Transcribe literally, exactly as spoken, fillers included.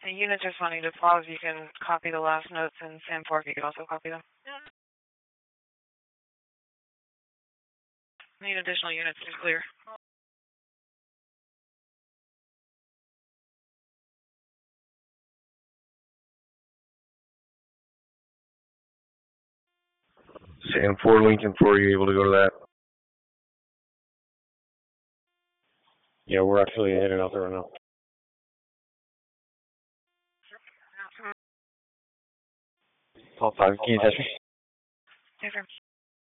The units are funding to pause. You can copy the last notes in SAM four if you could also copy them. Need additional units to clear. SAM four, Lincoln four, are you able to go to that? Yeah, we're actually heading out there right now. Top five, can you touch me? Yes, sir.